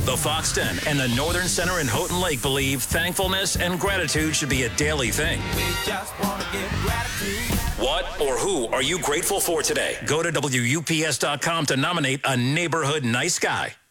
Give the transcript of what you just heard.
The Fox Den and the Northern Center in Houghton Lake believe thankfulness and gratitude should be a daily thing. We just want to give gratitude. What or who are you grateful for today? Go to WUPS.com to nominate a neighborhood nice guy.